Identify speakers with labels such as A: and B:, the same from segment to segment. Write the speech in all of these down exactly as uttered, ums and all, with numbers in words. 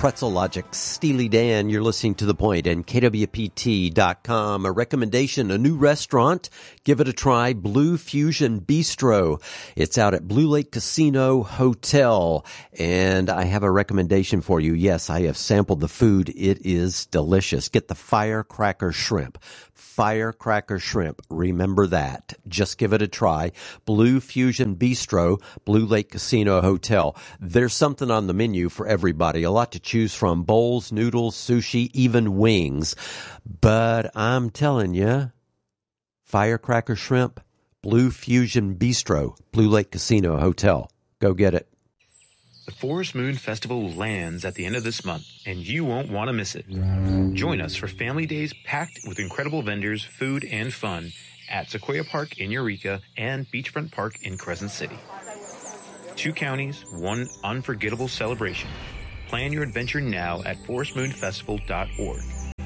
A: Pretzel Logic, Steely Dan. You're listening to The Point and K W P T dot com. A recommendation, a new restaurant. Give it a try, Blue Fusion Bistro. It's out at Blue Lake Casino Hotel. And I have a recommendation for you. Yes, I have sampled the food. It is delicious. Get the firecracker shrimp. Firecracker shrimp. Remember that. Just give it a try. Blue Fusion Bistro, Blue Lake Casino Hotel. There's something on the menu for everybody. A lot to choose from. Bowls, noodles, sushi, even wings. But I'm telling you, firecracker shrimp, Blue Fusion Bistro, Blue Lake Casino Hotel. Go get it.
B: The Forest Moon Festival lands at the end of this month, and you won't want to miss it. Join us for family days packed with incredible vendors, food, and fun at Sequoia Park in Eureka and Beachfront Park in Crescent City. Two counties, one unforgettable celebration. Plan your adventure now at forest moon festival dot org.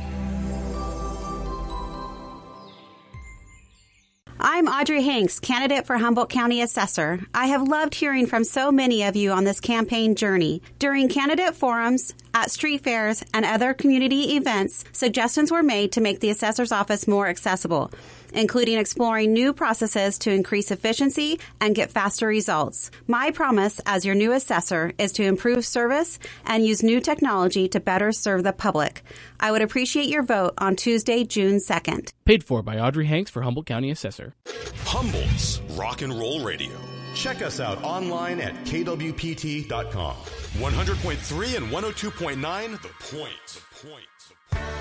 C: I'm Audrey Hanks, candidate for Humboldt County Assessor. I have loved hearing from so many of you on this campaign journey. During candidate forums, at street fairs, and other community events, suggestions were made to make the assessor's office more accessible, including exploring new processes to increase efficiency and get faster results. My promise as your new assessor is to improve service and use new technology to better serve the public. I would appreciate your vote on Tuesday, June second.
D: Paid for by Audrey Hanks for Humboldt County Assessor.
E: Humboldt's Rock and Roll Radio.
F: Check us out online at K W P T dot com.
E: one hundred point three and one oh two point nine, The Point. The Point. The Point.